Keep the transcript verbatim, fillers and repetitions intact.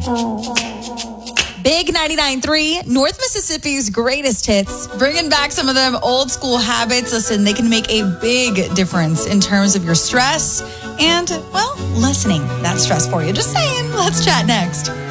Big ninety-nine point three, North Mississippi's greatest hits. Bringing back some of them old school habits. Listen, they can make a big difference in terms of your stress and, well, lessening that stress for you. Just saying. Let's chat next.